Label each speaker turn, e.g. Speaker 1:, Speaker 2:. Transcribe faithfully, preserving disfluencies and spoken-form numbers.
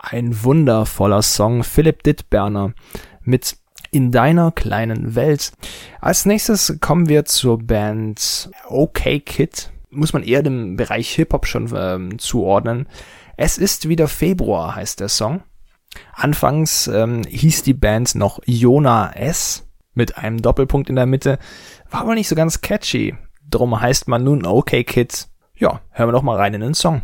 Speaker 1: Ein wundervoller Song, Philipp Dittberner mit In deiner kleinen Welt. Als nächstes kommen wir zur Band Okay Kid. Muss man eher dem Bereich Hip-Hop schon ähm, zuordnen. Es ist wieder Februar, heißt der Song. Anfangs ähm, hieß die Band noch Jona S. mit einem Doppelpunkt in der Mitte. War aber nicht so ganz catchy. Drum heißt man nun Okay Kid. Ja, hören wir doch mal rein in den Song.